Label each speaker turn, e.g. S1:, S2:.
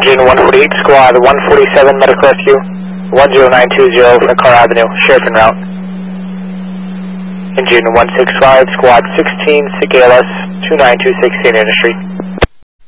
S1: Engine 148, Squad 147, Medical Rescue 10920 from Car Avenue, Sheriff en route. Engine 165, Squad 16, SICK ALS 2926 St. Anna Street.